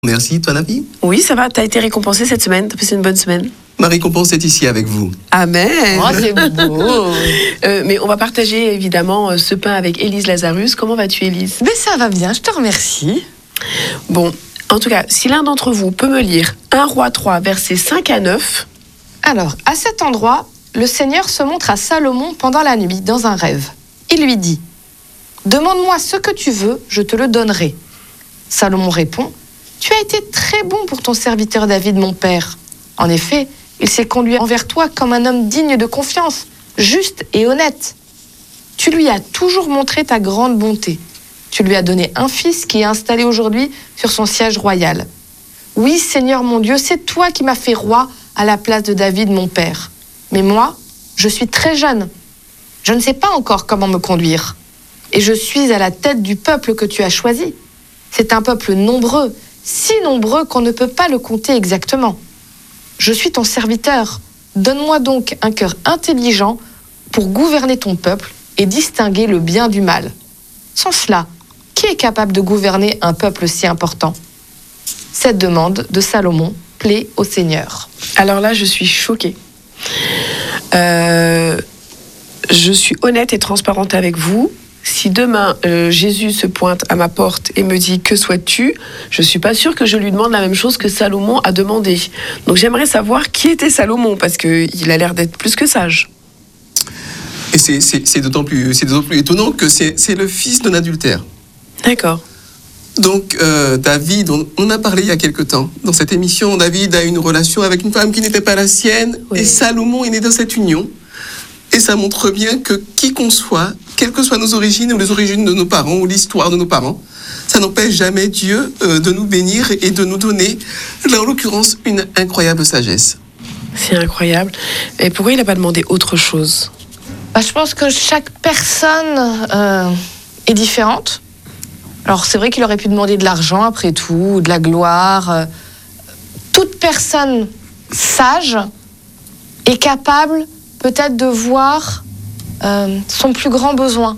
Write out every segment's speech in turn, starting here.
Merci, toi Navi? Oui, ça va, t'as été récompensée cette semaine, t'as passé une bonne semaine. Ma récompense est ici avec vous. Amen. Oh, c'est beau. Mais on va partager évidemment ce pain avec Élise Lazarus. Comment vas-tu, Élise? Mais ça va bien, je te remercie. Bon, en tout cas, si l'un d'entre vous peut me lire 1 Roi 3, versets 5 à 9. Alors, à cet endroit, le Seigneur se montre à Salomon pendant la nuit, dans un rêve. Il lui dit : « Demande-moi ce que tu veux, je te le donnerai. » Salomon répond : « Tu as été très bon pour ton serviteur David, mon père. En effet, il s'est conduit envers toi comme un homme digne de confiance, juste et honnête. Tu lui as toujours montré ta grande bonté. Tu lui as donné un fils qui est installé aujourd'hui sur son siège royal. Oui, Seigneur mon Dieu, c'est toi qui m'as fait roi à la place de David, mon père. Mais moi, je suis très jeune. Je ne sais pas encore comment me conduire. Et je suis à la tête du peuple que tu as choisi. C'est un peuple nombreux, si nombreux qu'on ne peut pas le compter exactement. Je suis ton serviteur. Donne-moi donc un cœur intelligent pour gouverner ton peuple et distinguer le bien du mal. Sans cela, qui est capable de gouverner un peuple si important ? Cette demande de Salomon plaît au Seigneur. Alors là, je suis choquée. Je suis honnête et transparente avec vous. Si demain, Jésus se pointe à ma porte et me dit « Que souhaites-tu ?» je ne suis pas sûre que je lui demande la même chose que Salomon a demandé. Donc j'aimerais savoir qui était Salomon, parce qu'il a l'air d'être plus que sage. Et c'est d'autant plus étonnant que c'est le fils d'un adultère. D'accord. Donc David, on a parlé il y a quelque temps. Dans cette émission, David a une relation avec une femme qui n'était pas la sienne. Oui. Et Salomon est né dans cette union. Et ça montre bien que qui qu'on soit, quelles que soient nos origines ou les origines de nos parents ou l'histoire de nos parents, ça n'empêche jamais Dieu de nous bénir et de nous donner, là en l'occurrence, une incroyable sagesse. C'est incroyable. Et pourquoi il n'a pas demandé autre chose ? Je pense que chaque personne est différente. Alors c'est vrai qu'il aurait pu demander de l'argent après tout, de la gloire. Toute personne sage est capable peut-être de voir son plus grand besoin.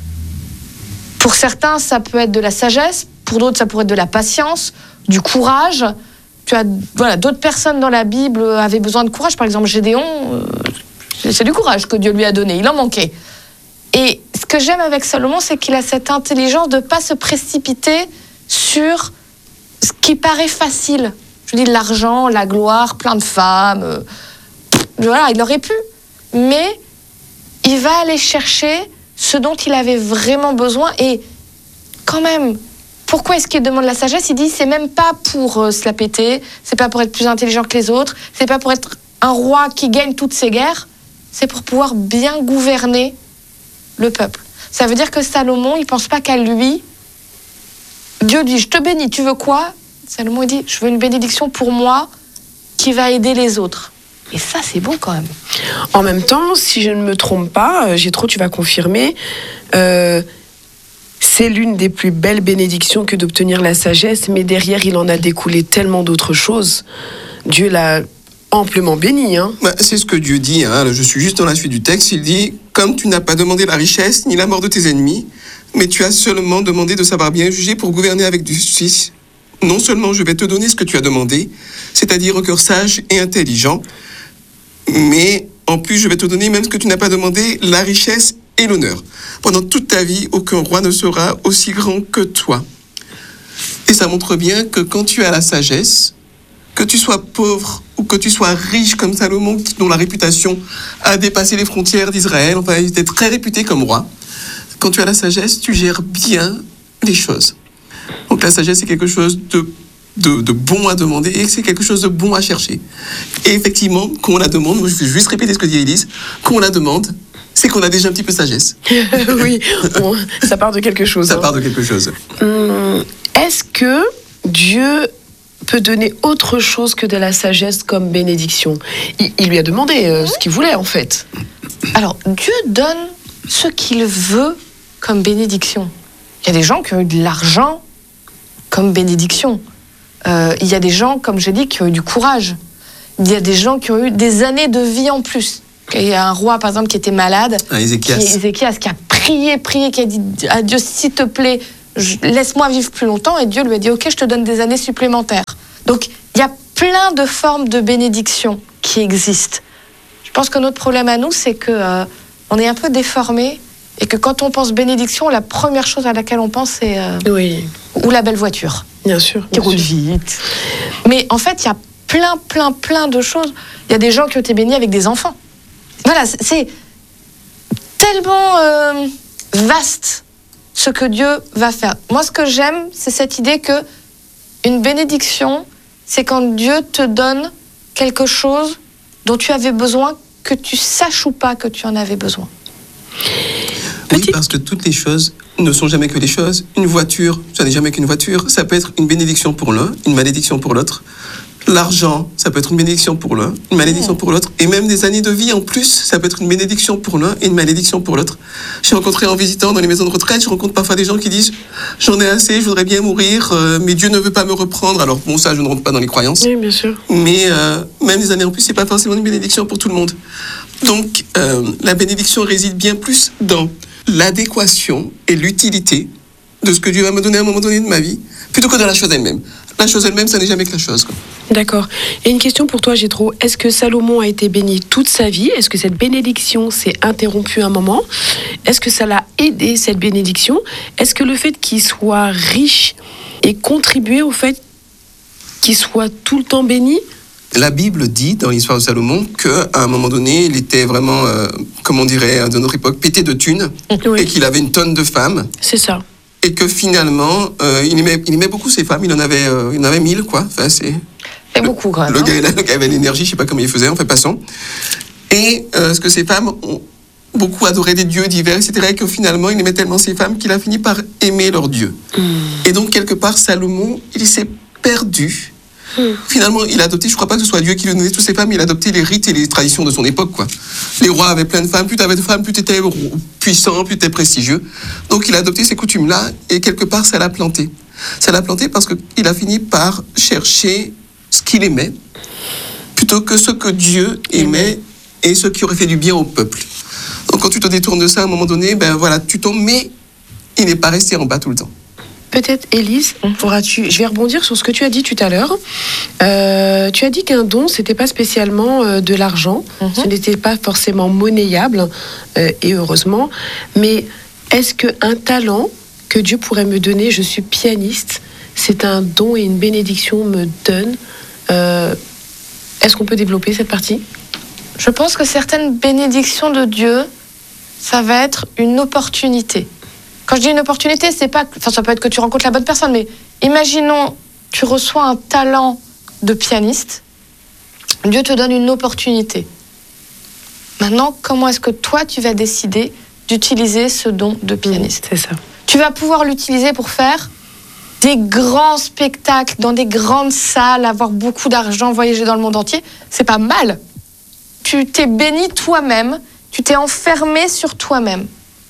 Pour certains, ça peut être de la sagesse. Pour d'autres, ça pourrait être de la patience, du courage. D'autres personnes dans la Bible avaient besoin de courage. Par exemple, Gédéon, c'est du courage que Dieu lui a donné. Il en manquait. Et ce que j'aime avec Salomon, c'est qu'il a cette intelligence de ne pas se précipiter sur ce qui paraît facile. Je dis l'argent, la gloire, plein de femmes. Il aurait pu. Mais il va aller chercher ce dont il avait vraiment besoin. Et quand même, pourquoi est-ce qu'il demande la sagesse ? Il dit, c'est même pas pour se la péter, c'est pas pour être plus intelligent que les autres, c'est pas pour être un roi qui gagne toutes ses guerres, c'est pour pouvoir bien gouverner le peuple. Ça veut dire que Salomon, il pense pas qu'à lui. Dieu dit, je te bénis, tu veux quoi ? Salomon, il dit, je veux une bénédiction pour moi qui va aider les autres. Et ça, c'est bon quand même. En même temps, si je ne me trompe pas, Jétro, tu vas confirmer, c'est l'une des plus belles bénédictions que d'obtenir la sagesse, mais derrière, il en a découlé tellement d'autres choses. Dieu l'a amplement béni. C'est ce que Dieu dit, je suis juste dans la suite du texte, il dit « Comme tu n'as pas demandé la richesse ni la mort de tes ennemis, mais tu as seulement demandé de savoir bien juger pour gouverner avec justice, non seulement je vais te donner ce que tu as demandé, c'est-à-dire un cœur sage et intelligent, mais en plus, je vais te donner même ce que tu n'as pas demandé, la richesse et l'honneur. Pendant toute ta vie, aucun roi ne sera aussi grand que toi. » Et ça montre bien que quand tu as la sagesse, que tu sois pauvre ou que tu sois riche comme Salomon, dont la réputation a dépassé les frontières d'Israël, enfin, il était très réputé comme roi. Quand tu as la sagesse, tu gères bien les choses. Donc la sagesse, c'est quelque chose de bon à demander et c'est quelque chose de bon à chercher. Et effectivement, quand on la demande, je vais juste répéter ce que dit Élise, quand on la demande, c'est qu'on a déjà un petit peu de sagesse. Oui, ça part de quelque chose. Ça part de quelque chose. Est-ce que Dieu peut donner autre chose que de la sagesse comme bénédiction ? Il lui a demandé ce qu'il voulait en fait. Alors, Dieu donne ce qu'il veut comme bénédiction. Il y a des gens qui ont eu de l'argent comme bénédiction. Il y a des gens, comme j'ai dit, qui ont eu du courage. Il y a des gens qui ont eu des années de vie en plus. Il y a un roi, par exemple, qui était malade. Ézéchias. Ézéchias qui a prié, qui a dit à Dieu, s'il te plaît, laisse-moi vivre plus longtemps. Et Dieu lui a dit, ok, je te donne des années supplémentaires. Donc, il y a plein de formes de bénédiction qui existent. Je pense que notre problème à nous, c'est que on est un peu déformé et que quand on pense bénédiction, la première chose à laquelle on pense, c'est Oui, ou la belle voiture bien sûr. qui bien roule sûr. vite. Mais en fait, il y a plein de choses. Il y a des gens qui ont été bénis avec des enfants. Voilà, c'est tellement vaste ce que Dieu va faire. Moi, ce que j'aime, c'est cette idée que une bénédiction, c'est quand Dieu te donne quelque chose dont tu avais besoin, que tu saches ou pas que tu en avais besoin. Oui, parce que toutes les choses ne sont jamais que des choses. Une voiture, ça n'est jamais qu'une voiture. Ça peut être une bénédiction pour l'un, une malédiction pour l'autre. L'argent, ça peut être une bénédiction pour l'un, une malédiction pour l'autre. Et même des années de vie en plus, ça peut être une bénédiction pour l'un et une malédiction pour l'autre. J'ai rencontré en visitant dans les maisons de retraite, je rencontre parfois des gens qui disent « J'en ai assez, je voudrais bien mourir, mais Dieu ne veut pas me reprendre. » Alors bon, ça, je ne rentre pas dans les croyances. Oui, bien sûr. Mais même des années en plus, c'est pas forcément une bénédiction pour tout le monde. Donc, la bénédiction réside bien plus dans l'adéquation et l'utilité de ce que Dieu va me donner à un moment donné de ma vie, plutôt que dans la chose elle-même. La chose elle-même, ça n'est jamais que la chose, quoi. D'accord. Et une question pour toi, Jétro. Est-ce que Salomon a été béni toute sa vie? Est-ce que cette bénédiction s'est interrompue un moment? Est-ce que ça l'a aidé, cette bénédiction? Est-ce que le fait qu'il soit riche ait contribué au fait qu'il soit tout le temps béni? La Bible dit, dans l'histoire de Salomon, qu'à un moment donné, il était vraiment, comme on dirait de notre époque, pété de thunes, Oui. et qu'il avait une tonne de femmes, C'est ça. et que finalement, il aimait beaucoup ses femmes, il en avait 1000, quoi. Enfin, C'est beaucoup, quand même. le hein. gars avait l'énergie, je sais pas comment il faisait, en fait, passons. Et ce que ces femmes ont beaucoup adoré des dieux divers, etc., et que finalement, il aimait tellement ces femmes qu'il a fini par aimer leurs dieux. Et donc, quelque part, Salomon, il s'est perdu. Finalement, il a adopté, je crois pas que ce soit Dieu qui lui donnait toutes ces femmes, il a adopté les rites et les traditions de son époque, quoi. Les rois avaient plein de femmes, plus tu avais de femmes, plus tu étais puissant, plus tu étais prestigieux. Donc il a adopté ces coutumes-là, et quelque part, ça l'a planté. Ça l'a planté parce qu'il a fini par chercher ce qu'il aimait, plutôt que ce que Dieu aimait et ce qui aurait fait du bien au peuple. Donc quand tu te détournes de ça, à un moment donné, ben voilà, tu tombes, mais il n'est pas resté en bas tout le temps. Peut-être, Élise, je vais rebondir sur ce que tu as dit tout à l'heure. Tu as dit qu'un don, c'était pas spécialement de l'argent, ce n'était pas forcément monnayable, et heureusement. Mais est-ce qu'un talent que Dieu pourrait me donner, je suis pianiste, c'est un don et une bénédiction me donne? Est-ce qu'on peut développer cette partie? Je pense que certaines bénédictions de Dieu, ça va être une opportunité. Quand je dis une opportunité, c'est pas, enfin, ça peut être que tu rencontres la bonne personne, mais imaginons, tu reçois un talent de pianiste, Dieu te donne une opportunité. Maintenant, comment est-ce que toi, tu vas décider d'utiliser ce don de pianiste? C'est ça. Tu vas pouvoir l'utiliser pour faire des grands spectacles dans des grandes salles, avoir beaucoup d'argent, voyager dans le monde entier. C'est pas mal. Tu t'es béni toi-même, tu t'es enfermé sur toi-même.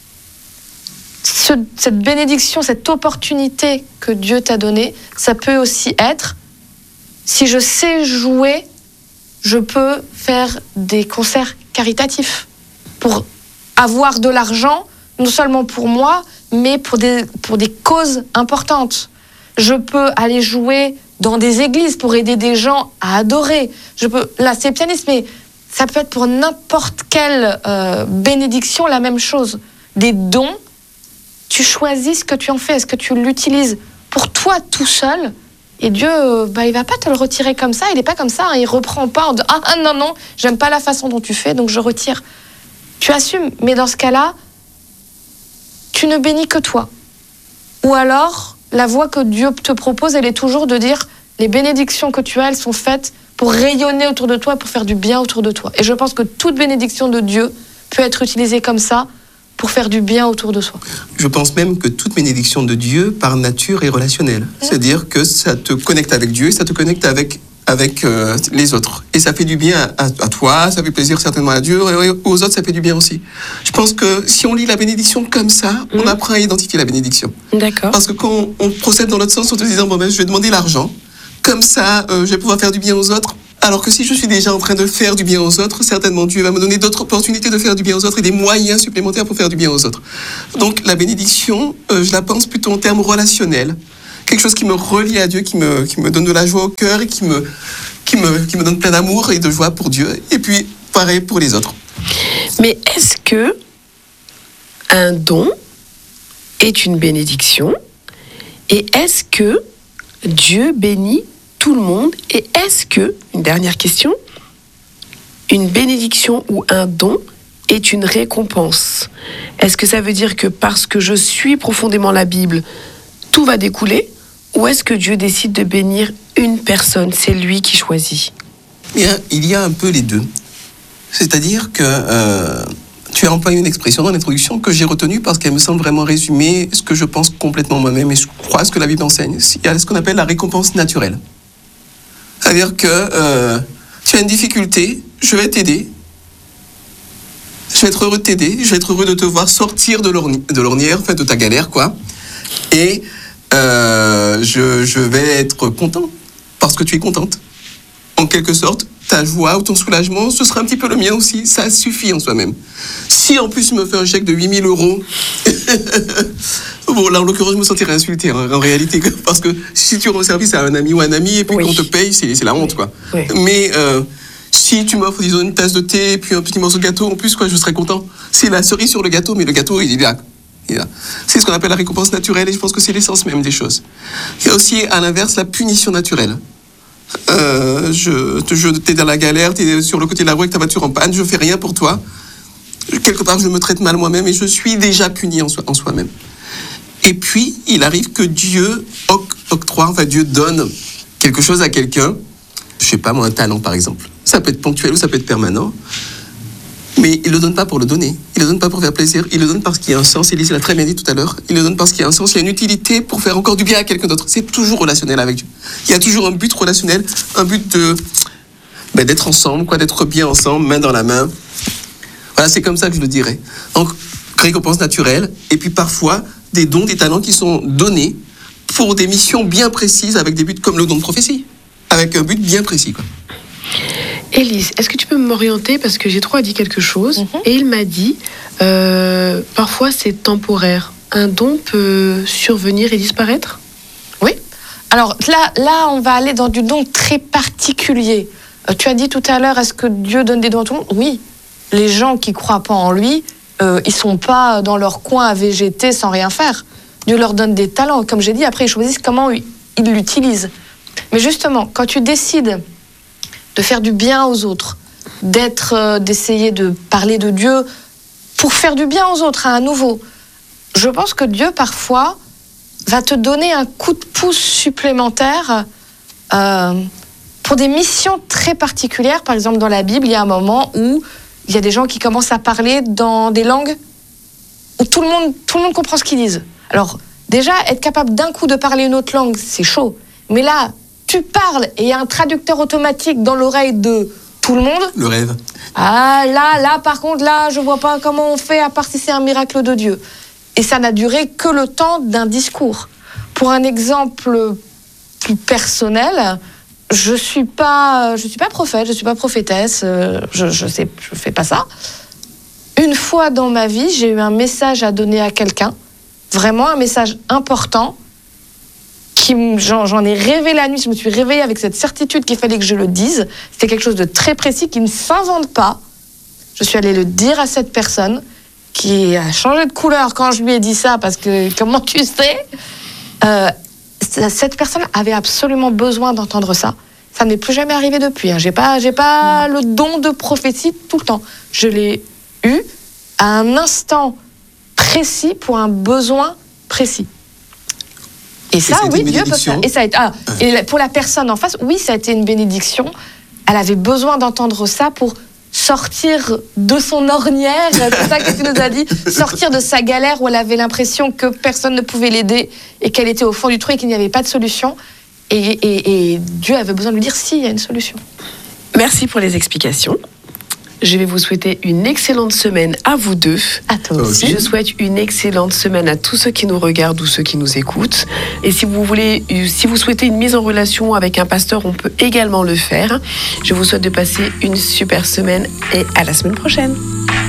Cette bénédiction, cette opportunité que Dieu t'a donnée, ça peut aussi être, si je sais jouer, je peux faire des concerts caritatifs pour avoir de l'argent, non seulement pour moi, mais pour des causes importantes. Je peux aller jouer dans des églises pour aider des gens à adorer. Là, c'est pianiste, mais ça peut être pour n'importe quelle bénédiction la même chose. Des dons, tu choisis ce que tu en fais. Est-ce que tu l'utilises pour toi tout seul? Et Dieu, il va pas te le retirer comme ça. Il est pas comme ça. Il reprend pas en disant « Ah non, j'aime pas la façon dont tu fais, donc je retire. » Tu assumes. Mais dans ce cas-là, tu ne bénis que toi. Ou alors, la voie que Dieu te propose, elle est toujours de dire les bénédictions que tu as, elles sont faites pour rayonner autour de toi, pour faire du bien autour de toi. Et je pense que toute bénédiction de Dieu peut être utilisée comme ça pour faire du bien autour de soi. Je pense même que toute bénédiction de Dieu, par nature, est relationnelle. C'est-à-dire que ça te connecte avec Dieu et ça te connecte avec les autres. Et ça fait du bien à toi, ça fait plaisir certainement à Dieu, et aux autres, ça fait du bien aussi. Je pense que si on lit la bénédiction comme ça, on apprend à identifier la bénédiction. D'accord. Parce que quand on procède dans l'autre sens en te disant, je vais demander l'argent, comme ça, je vais pouvoir faire du bien aux autres, Alors que si je suis déjà en train de faire du bien aux autres, certainement Dieu va me donner d'autres opportunités de faire du bien aux autres et des moyens supplémentaires pour faire du bien aux autres. Donc la bénédiction, je la pense plutôt en termes relationnels. Quelque chose qui me relie à Dieu, qui me donne de la joie au cœur et qui me donne plein d'amour et de joie pour Dieu. Et puis, pareil pour les autres. Mais est-ce que un don est une bénédiction? Et est-ce que Dieu bénit tout le monde? Et est-ce que, une dernière question, une bénédiction ou un don est une récompense? Est-ce que ça veut dire que parce que je suis profondément la Bible, tout va découler? Ou est-ce que Dieu décide de bénir une personne? C'est lui qui choisit. Il y a un peu les deux. C'est-à-dire que tu as employé une expression dans l'introduction que j'ai retenue parce qu'elle me semble vraiment résumer ce que je pense complètement moi-même et je crois ce que la Bible enseigne. Il y a ce qu'on appelle la récompense naturelle. C'est-à-dire que tu as une difficulté, je vais t'aider. Je vais être heureux de t'aider, je vais être heureux de te voir sortir de l'ornière, en fait, de ta galère, quoi. Et je vais être content parce que tu es contente. En quelque sorte, ta joie ou ton soulagement, ce sera un petit peu le mien aussi. Ça suffit en soi-même. Si en plus tu me fais un chèque de 8 000 €, bon là en l'occurrence je me sentirais insulté en réalité, parce que si tu rends service à un ami ou un ami et puis qu'on te paye, c'est la honte, quoi. Oui. Mais si tu m'offres disons une tasse de thé et puis un petit morceau de gâteau en plus, quoi, je serais content. C'est la cerise sur le gâteau, mais le gâteau il est là. C'est ce qu'on appelle la récompense naturelle et je pense que c'est l'essence même des choses. Il y a aussi à l'inverse la punition naturelle. T'es dans la galère, t'es sur le côté de la roue avec ta voiture en panne, je fais rien pour toi. Quelque part, je me traite mal moi-même et je suis déjà puni en soi-même. Et puis, il arrive que Dieu octroie, enfin Dieu donne quelque chose à quelqu'un. Je sais pas moi, un talent par exemple. Ça peut être ponctuel ou ça peut être permanent. Mais il ne le donne pas pour le donner. Il ne le donne pas pour faire plaisir. Il le donne parce qu'il y a un sens. Élise l'a très bien dit tout à l'heure. Il le donne parce qu'il y a un sens, il y a une utilité pour faire encore du bien à quelqu'un d'autre. C'est toujours relationnel avec Dieu. Il y a toujours un but relationnel, un but d'être ensemble, quoi, d'être bien ensemble, main dans la main. Voilà, c'est comme ça que je le dirais. Donc, récompense naturelle. Et puis parfois, des dons, des talents qui sont donnés pour des missions bien précises avec des buts comme le don de prophétie. Avec un but bien précis, quoi. Élise, est-ce que tu peux m'orienter parce que j'ai trop dit quelque chose et il m'a dit parfois c'est temporaire. Un don peut survenir et disparaître? Oui. Alors là, on va aller dans du don très particulier. Tu as dit tout à l'heure, est-ce que Dieu donne des dons à tout le monde? Oui. Les gens qui croient pas en lui, ils sont pas dans leur coin à végéter sans rien faire. Dieu leur donne des talents. Comme j'ai dit, après ils choisissent comment ils l'utilisent. Mais justement, quand tu décides de faire du bien aux autres, d'essayer de parler de Dieu pour faire du bien aux autres, à nouveau. Je pense que Dieu, parfois, va te donner un coup de pouce supplémentaire pour des missions très particulières. Par exemple, dans la Bible, il y a un moment où il y a des gens qui commencent à parler dans des langues où tout le monde comprend ce qu'ils disent. Alors, déjà, être capable d'un coup de parler une autre langue, c'est chaud. Mais là, tu parles et il y a un traducteur automatique dans l'oreille de tout le monde. Le rêve. Ah, là, par contre, là, je vois pas comment on fait à part si c'est un miracle de Dieu. Et ça n'a duré que le temps d'un discours. Pour un exemple plus personnel, je suis pas prophète, je suis pas prophétesse, je fais pas ça. Une fois dans ma vie, j'ai eu un message à donner à quelqu'un, vraiment un message important. J'en ai rêvé la nuit, je me suis réveillée avec cette certitude qu'il fallait que je le dise. C'était quelque chose de très précis qui ne s'invente pas. Je suis allée le dire à cette personne qui a changé de couleur quand je lui ai dit ça, parce que, comment tu sais, cette personne avait absolument besoin d'entendre ça. Ça n'est plus jamais arrivé depuis. J'ai pas le don de prophétie tout le temps. Je l'ai eu à un instant précis pour un besoin précis. Et ça, oui, Dieu peut faire. Et pour la personne en face, oui, ça a été une bénédiction. Elle avait besoin d'entendre ça pour sortir de son ornière, c'est ça que tu nous as dit, sortir de sa galère où elle avait l'impression que personne ne pouvait l'aider et qu'elle était au fond du trou et qu'il n'y avait pas de solution. Et Dieu avait besoin de lui dire si, il y a une solution. Merci pour les explications. Je vais vous souhaiter une excellente semaine à vous deux. À toi aussi. Je souhaite une excellente semaine à tous ceux qui nous regardent ou ceux qui nous écoutent. Et si vous souhaitez une mise en relation avec un pasteur, on peut également le faire. Je vous souhaite de passer une super semaine et à la semaine prochaine.